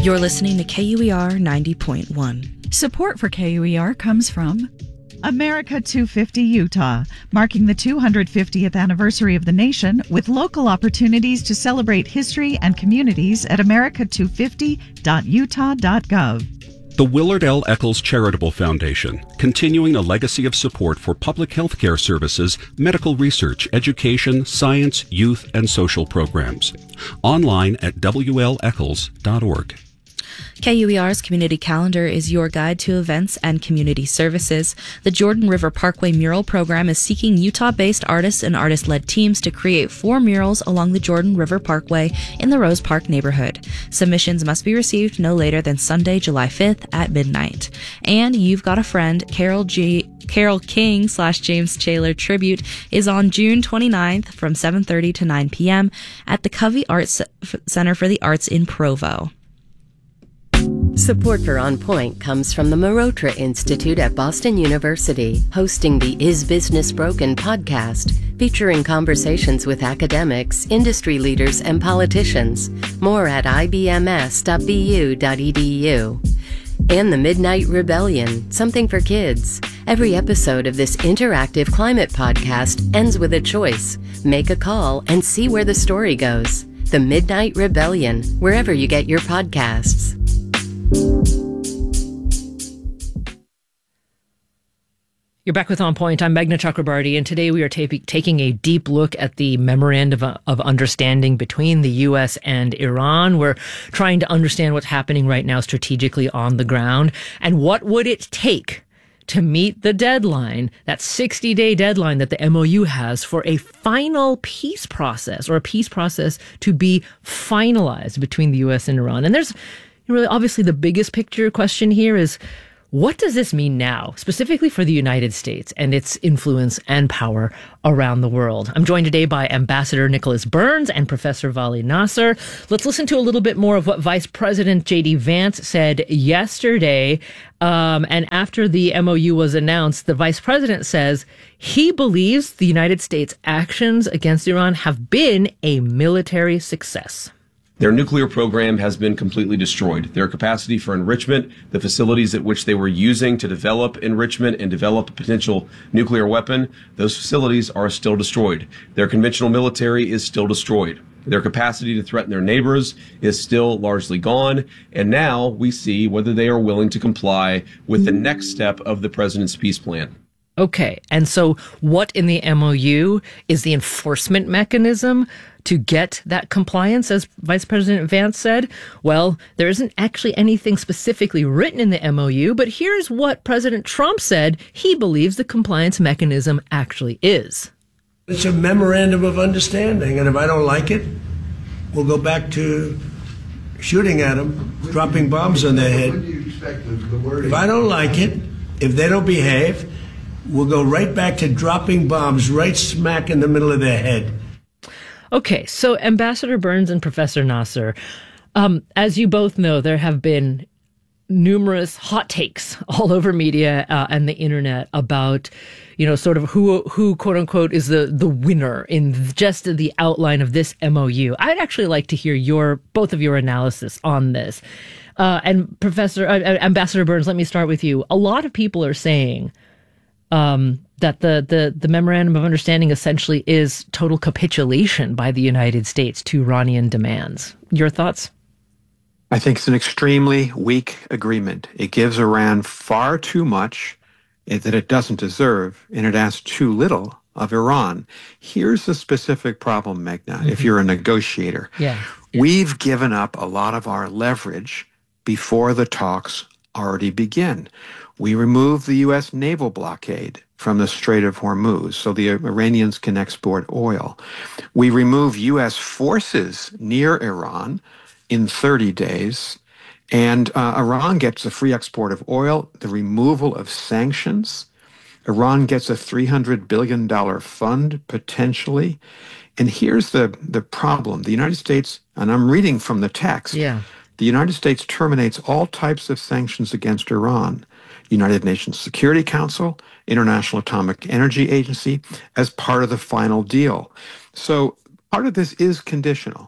You're listening to KUER 90.1. Support for KUER comes from America 250 Utah, marking the 250th anniversary of the nation with local opportunities to celebrate history and communities at america250.utah.gov. The Willard L. Eccles Charitable Foundation, continuing a legacy of support for public health care services, medical research, education, science, youth, and social programs. Online at wleccles.org. KUER's community calendar is your guide to events and community services. The Jordan River Parkway Mural Program is seeking Utah-based artists and artist-led teams to create 4 murals along the Jordan River Parkway in the Rose Park neighborhood. Submissions must be received no later than Sunday, July 5th at midnight. And You've Got a Friend, Carol King / James Taylor tribute is on June 29th from 7:30 to 9 p.m. at the Covey Arts Center for the Arts in Provo. Support for On Point comes from the Marotra Institute at Boston University, hosting the Is Business Broken podcast, featuring conversations with academics, industry leaders, and politicians. More at ibms.bu.edu. And the Midnight Rebellion, something for kids. Every episode of this interactive climate podcast ends with a choice. Make a call and see where the story goes. The Midnight Rebellion, wherever you get your podcasts. You're back with On Point. I'm Meghna Chakrabarty, and today we are taking a deep look at the Memorandum of Understanding between the U.S. and Iran. We're trying to understand what's happening right now strategically on the ground, and what would it take to meet the deadline, that 60-day deadline that the MOU has for a final peace process, or a peace process to be finalized between the U.S. and Iran. And there's really, obviously, the biggest picture question here is, what does this mean now, specifically for the United States and its influence and power around the world? I'm joined today by Ambassador Nicholas Burns and Professor Vali Nasr. Let's listen to a little bit more of what Vice President J.D. Vance said yesterday. And after the MOU was announced, the Vice President says he believes the United States' actions against Iran have been a military success. Their nuclear program has been completely destroyed. Their capacity for enrichment, the facilities at which they were using to develop enrichment and develop a potential nuclear weapon, those facilities are still destroyed. Their conventional military is still destroyed. Their capacity to threaten their neighbors is still largely gone. And now we see whether they are willing to comply with the next step of the president's peace plan. Okay. And so what in the MOU is the enforcement mechanism to get that compliance, as Vice President Vance said? Well, there isn't actually anything specifically written in the MOU, but here's what President Trump said he believes the compliance mechanism actually is. It's a memorandum of understanding, and if I don't like it, we'll go back to shooting at them, dropping bombs on their head. If I don't like it, if they don't behave, we'll go right back to dropping bombs right smack in the middle of their head. Okay, so Ambassador Burns and Professor Nasr, as you both know, there have been numerous hot takes all over media and the internet about, sort of who quote unquote is the winner in just the outline of this MOU. I'd actually like to hear both of your analysis on this. And Ambassador Burns, let me start with you. A lot of people are saying that the Memorandum of Understanding essentially is total capitulation by the United States to Iranian demands. Your thoughts? I think it's an extremely weak agreement. It gives Iran far too much that it doesn't deserve, and it asks too little of Iran. Here's the specific problem, Meghna, if you're a negotiator. Yeah. We've given up a lot of our leverage before the talks already begin. We removed the U.S. naval blockade from the Strait of Hormuz so the Iranians can export oil. We remove U.S. forces near Iran in 30 days, and Iran gets a free export of oil, the removal of sanctions. Iran gets a $300 billion fund, potentially. And here's the problem. The United States, and I'm reading from the text, the United States terminates all types of sanctions against Iran. United Nations Security Council, International Atomic Energy Agency, as part of the final deal. So part of this is conditional.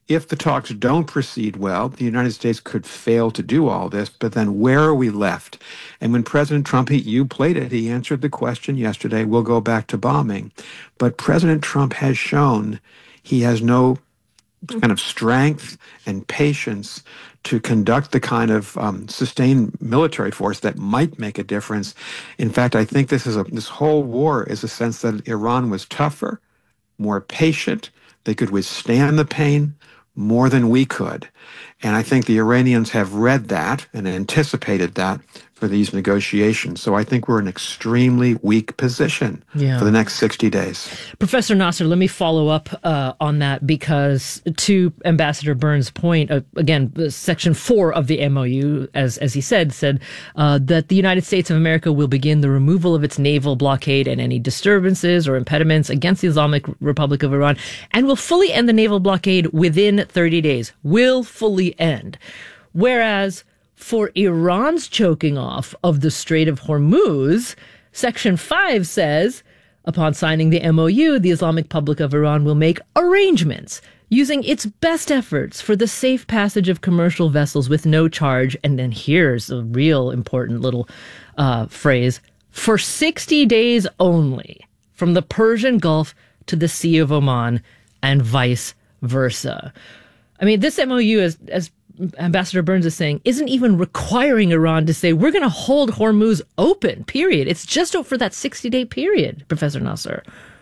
if the talks don't proceed well, the United States could fail to do all this, but then where are we left? And when President Trump, you played it, he answered the question yesterday, we'll go back to bombing. But President Trump has shown he has no kind of strength and patience to conduct the kind of sustained military force that might make a difference. In fact, I think this whole war is a sense that Iran was tougher, more patient. They could withstand the pain more than we could. And I think the Iranians have read that and anticipated that for these negotiations. So I think we're in an extremely weak position for the next 60 days. Professor Nasser, let me follow up on that, because to Ambassador Burns' point, again, Section 4 of the MOU, as he said that the United States of America will begin the removal of its naval blockade and any disturbances or impediments against the Islamic Republic of Iran, and will fully end the naval blockade within 30 days. Will fully end. Whereas for Iran's choking off of the Strait of Hormuz, Section 5 says, upon signing the MOU, the Islamic Republic of Iran will make arrangements using its best efforts for the safe passage of commercial vessels with no charge. And then here's a real important little phrase, for 60 days only, from the Persian Gulf to the Sea of Oman and vice versa. I mean, this MOU, as Ambassador Burns is saying, isn't even requiring Iran to say, we're going to hold Hormuz open, period. It's just for that 60-day period, Professor Nasser.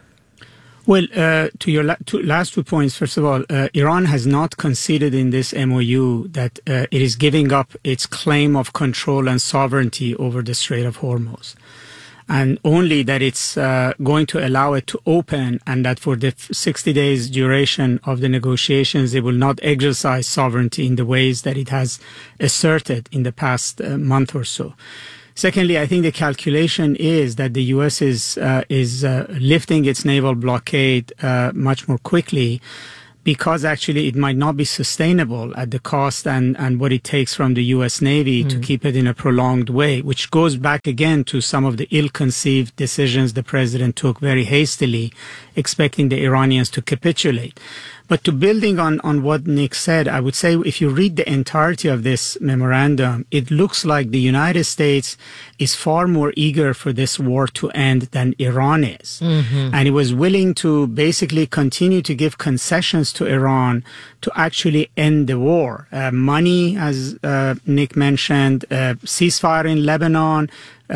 Well, to your last 2 points, first of all, Iran has not conceded in this MOU that it is giving up its claim of control and sovereignty over the Strait of Hormuz, and only that it's going to allow it to open, and that for the 60 days duration of the negotiations, it will not exercise sovereignty in the ways that it has asserted in the past month or so. Secondly, I think the calculation is that the U.S. is lifting its naval blockade much more quickly, because actually it might not be sustainable at the cost and what it takes from the U.S. Navy to keep it in a prolonged way, which goes back again to some of the ill-conceived decisions the president took very hastily, expecting the Iranians to capitulate. But to building on what Nick said, I would say if you read the entirety of this memorandum, it looks like the United States is far more eager for this war to end than Iran is. And it was willing to basically continue to give concessions to Iran to actually end the war. Money, as Nick mentioned, ceasefire in Lebanon,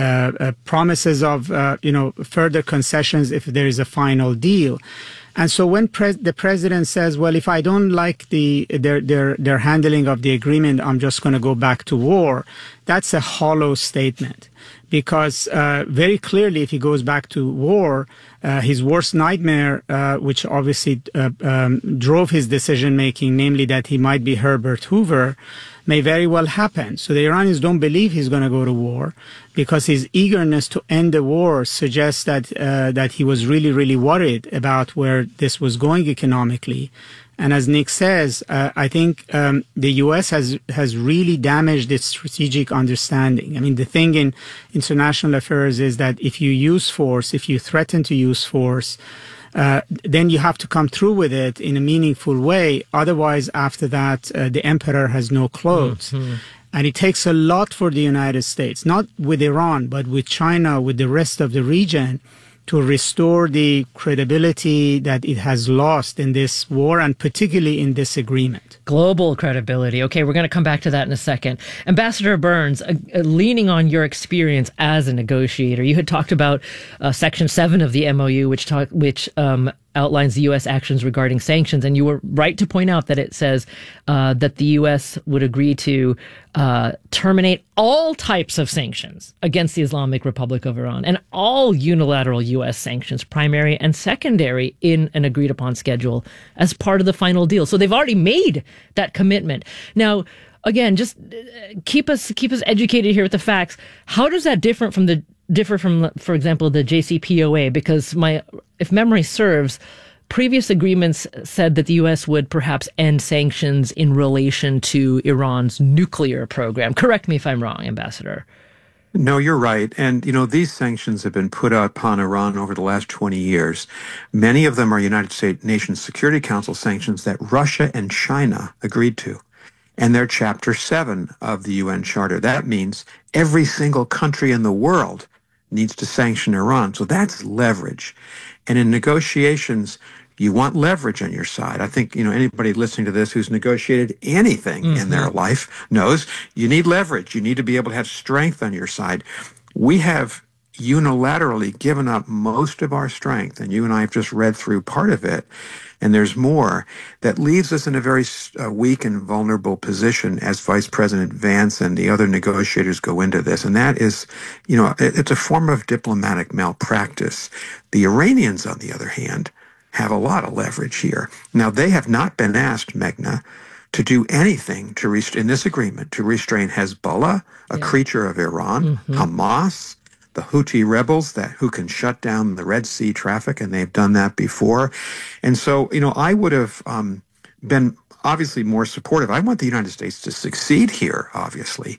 promises of further concessions if there is a final deal. And so when the president says, well, if I don't like their handling of the agreement, I'm just going to go back to war, that's a hollow statement. Because very clearly, if he goes back to war, his worst nightmare, which obviously drove his decision-making, namely that he might be Herbert Hoover, may very well happen. So the Iranians don't believe he's going to go to war, because his eagerness to end the war suggests that he was really, really worried about where this was going economically. And as Nick says, I think the U.S. has really damaged its strategic understanding. I mean, the thing in international affairs is that if you use force, if you threaten to use force, then you have to come through with it in a meaningful way. Otherwise, after that, the emperor has no clothes. And it takes a lot for the United States, not with Iran, but with China, with the rest of the region, to restore the credibility that it has lost in this war, and particularly in this agreement. Global credibility. Okay, we're going to come back to that in a second. Ambassador Burns, leaning on your experience as a negotiator, you had talked about Section 7 of the MOU, which outlines the U.S. actions regarding sanctions. And you were right to point out that it says that the U.S. would agree to terminate all types of sanctions against the Islamic Republic of Iran, and all unilateral U.S. sanctions, primary and secondary, in an agreed upon schedule as part of the final deal. So they've already made that commitment. Now, again, just keep us educated here with the facts. How does that differ from, for example, the JCPOA? Because if memory serves, previous agreements said that the U.S. would perhaps end sanctions in relation to Iran's nuclear program. Correct me if I'm wrong, Ambassador. No, you're right. And, these sanctions have been put upon Iran over the last 20 years. Many of them are United States Nations Security Council sanctions that Russia and China agreed to. And they're Chapter 7 of the UN Charter. That means every single country in the world needs to sanction Iran. So that's leverage. And in negotiations, you want leverage on your side. I think, anybody listening to this who's negotiated anything in their life knows you need leverage. You need to be able to have strength on your side. We have unilaterally given up most of our strength, and you and I have just read through part of it, and there's more that leaves us in a very weak and vulnerable position as Vice President Vance and the other negotiators go into this. And that is, it's a form of diplomatic malpractice. The Iranians, on the other hand, have a lot of leverage here. Now, they have not been asked, Meghna, to do anything in this agreement to restrain Hezbollah, a creature of Iran, Hamas, the Houthi rebels who can shut down the Red Sea traffic, and they've done that before. And so, I would have been obviously more supportive. I want the United States to succeed here, obviously,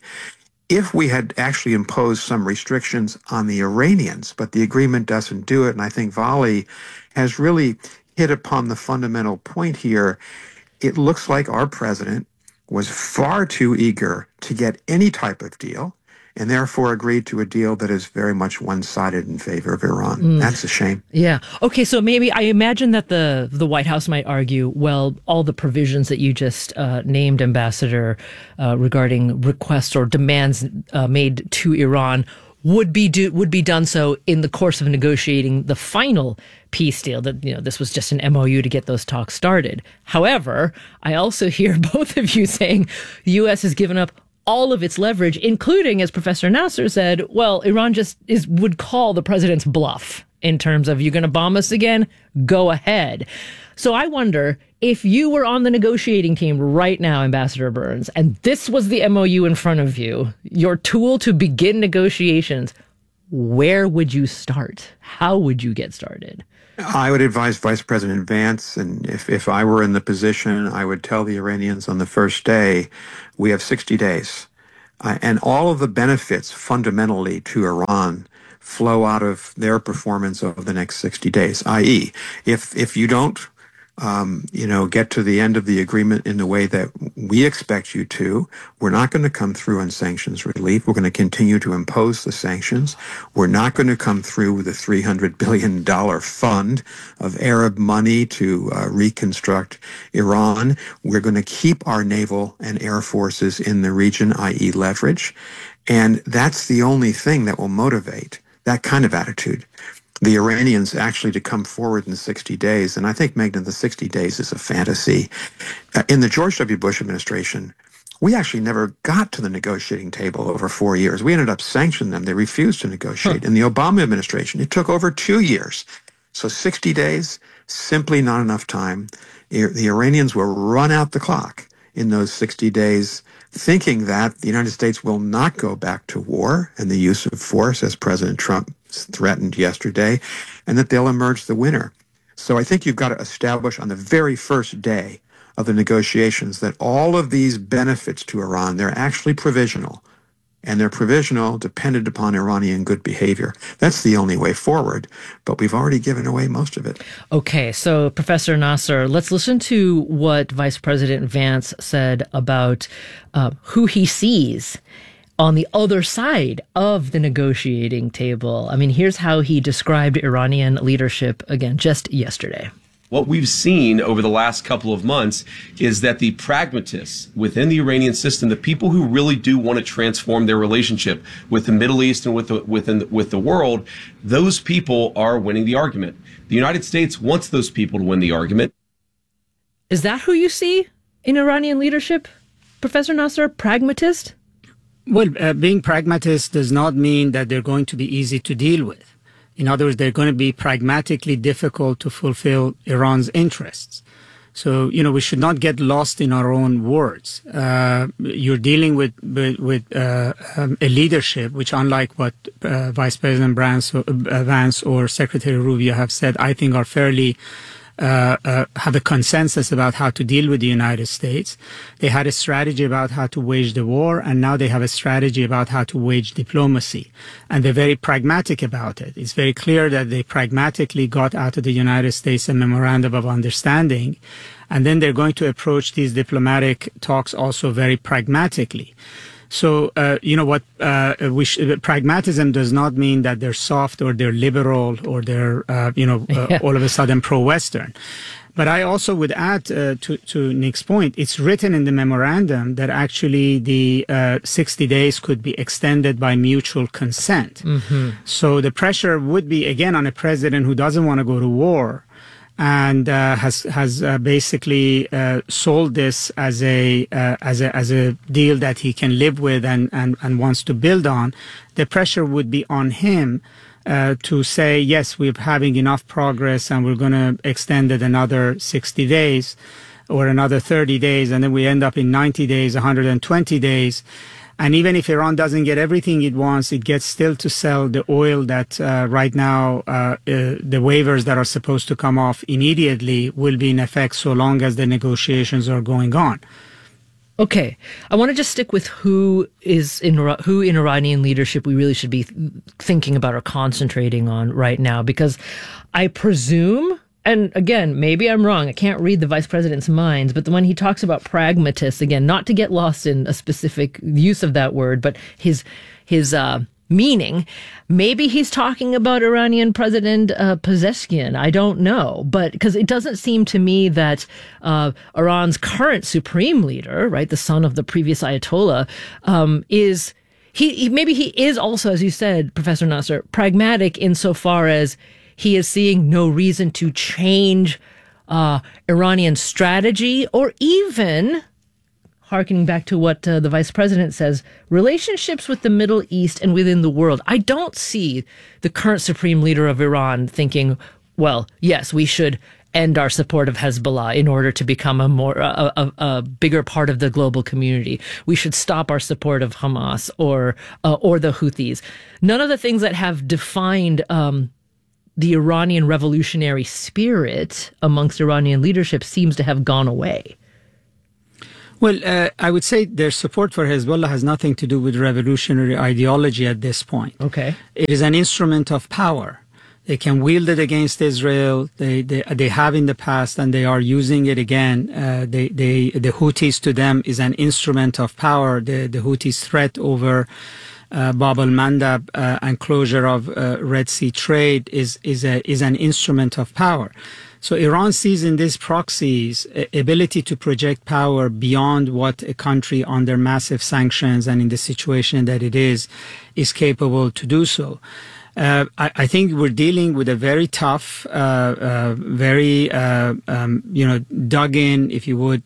if we had actually imposed some restrictions on the Iranians, but the agreement doesn't do it. And I think Vali has really hit upon the fundamental point here. It looks like our president was far too eager to get any type of deal, and therefore agreed to a deal that is very much one-sided in favor of Iran. That's a shame. Yeah. Okay, so maybe I imagine that the White House might argue, well, all the provisions that you just named, Ambassador, regarding requests or demands made to Iran would be done so in the course of negotiating the final peace deal. That this was just an MOU to get those talks started. However, I also hear both of you saying the U.S. has given up all of its leverage, including, as Professor Nasser said, well, Iran just would call the president's bluff in terms of, you're going to bomb us again? Go ahead. So I wonder, if you were on the negotiating team right now, Ambassador Burns, and this was the MOU in front of you, your tool to begin negotiations, where would you start? How would you get started? I would advise Vice President Vance, and if I were in the position, I would tell the Iranians on the first day, we have 60 days. And all of the benefits fundamentally to Iran flow out of their performance over the next 60 days, i.e., if you don't get to the end of the agreement in the way that we expect you to, we're not going to come through on sanctions relief. We're going to continue to impose the sanctions. We're not going to come through with a $300 billion fund of Arab money to reconstruct Iran. We're going to keep our naval and air forces in the region, i.e. leverage. And that's the only thing that will motivate that kind of attitude. The Iranians actually to come forward in 60 days. And I think, Meghna, the 60 days is a fantasy. In the George W. Bush administration, we actually never got to the negotiating table over 4 years. We ended up sanctioning them. They refused to negotiate. In the Obama administration, it took over 2 years. So 60 days, simply not enough time. The Iranians will run out the clock in those 60 days, thinking that the United States will not go back to war and the use of force, as President Trump threatened yesterday, and that they'll emerge the winner. So I think you've got to establish on the very first day of the negotiations that all of these benefits to Iran, they're actually provisional. And they're provisional dependent upon Iranian good behavior. That's the only way forward, but we've already given away most of it. Okay, so Professor Nasser, let's listen to what Vice President Vance said about who he sees on the other side of the negotiating table. I mean, here's how he described Iranian leadership, again, just yesterday. What we've seen over the last couple of months is that the pragmatists within the Iranian system, the people who really do want to transform their relationship with the Middle East and with the world, those people are winning the argument. The United States wants those people to win the argument. Is that who you see in Iranian leadership, Professor Nasser? Pragmatist? Well, being pragmatist does not mean that they're going to be easy to deal with. In other words, they're going to be pragmatically difficult to fulfill Iran's interests. So, we should not get lost in our own words. You're dealing with a leadership which, unlike what Vice President Vance or Secretary Rubio have said, I think are fairly have a consensus about how to deal with the United States. They had a strategy about how to wage the war, and now they have a strategy about how to wage diplomacy. And they're very pragmatic about it. It's very clear that they pragmatically got out of the United States a memorandum of understanding, and then they're going to approach these diplomatic talks also very pragmatically. So, pragmatism does not mean that they're soft or they're liberal or they're, all of a sudden pro-Western. But I also would add to Nick's point, it's written in the memorandum that actually the 60 days could be extended by mutual consent. Mm-hmm. So the pressure would be, again, on a president who doesn't want to go to war and has basically sold this as a deal that he can live with and wants to build on. The pressure would be on him to say, yes, we're having enough progress and we're going to extend it another 60 days or another 30 days, and then we end up in 90 days, 120 days. And even if Iran doesn't get everything it wants, it gets still to sell the oil that right now the waivers that are supposed to come off immediately will be in effect so long as the negotiations are going on. Okay, I want to just stick with who in Iranian leadership we really should be thinking about or concentrating on right now, because I presume, and again, maybe I'm wrong, I can't read the vice president's minds, but when he talks about pragmatists, again, not to get lost in a specific use of that word, but his meaning, maybe he's talking about Iranian President Pezeshkian. I don't know, but because it doesn't seem to me that Iran's current supreme leader, right, the son of the previous Ayatollah, is maybe he is also, as you said, Professor Nasser, pragmatic insofar as he is seeing no reason to change Iranian strategy, or even, hearkening back to what the vice president says, relationships with the Middle East and within the world. I don't see the current supreme leader of Iran thinking, well, yes, we should end our support of Hezbollah in order to become a bigger part of the global community. We should stop our support of Hamas or the Houthis. None of the things that have defined the Iranian revolutionary spirit amongst Iranian leadership seems to have gone away. Well, I would say their support for Hezbollah has nothing to do with revolutionary ideology at this point. Okay. It is an instrument of power. They can wield it against Israel. They have in the past, and they are using it again. The Houthis to them is an instrument of power. The Houthis' threat over Bab al-Mandab and closure of Red Sea trade is an instrument of power. So Iran sees in these proxies ability to project power beyond what a country under massive sanctions and in the situation that it is capable to do so. I think we're dealing with a very tough, very dug in, if you would,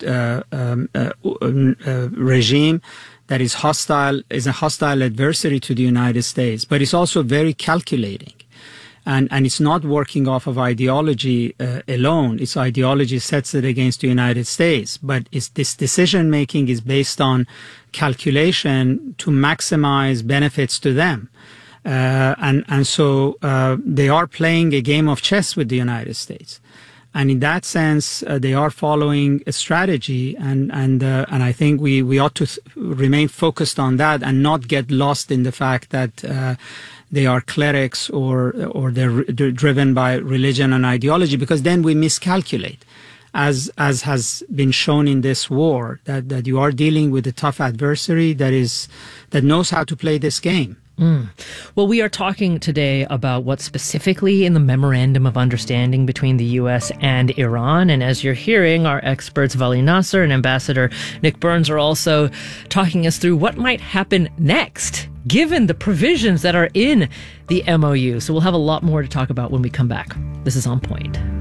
regime that is hostile, is a hostile adversary to the United States, but it's also very calculating. And it's not working off of ideology alone. Its ideology sets it against the United States. But this decision-making is based on calculation to maximize benefits to them. So they are playing a game of chess with the United States. And in that sense, they are following a strategy. And I think we ought to remain focused on that and not get lost in the fact that they are clerics or they're driven by religion and ideology, because then we miscalculate, as has been shown in this war, that you are dealing with a tough adversary that knows how to play this game. Well, we are talking today about what's specifically in the Memorandum of Understanding between the U.S. and Iran. And as you're hearing, our experts Vali Nasser and Ambassador Nick Burns are also talking us through what might happen next, given the provisions that are in the MOU. So we'll have a lot more to talk about when we come back. This is On Point.